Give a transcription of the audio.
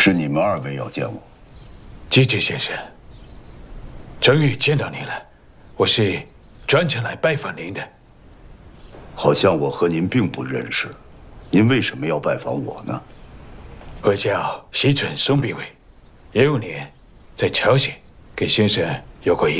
是你们二位要见我。 机智先生，终于见到您了，我是专程来拜访您的。 好像我和您并不认识，您为什么要拜访我呢？ 我叫西村松兵卫，15年在朝鲜跟先生有过一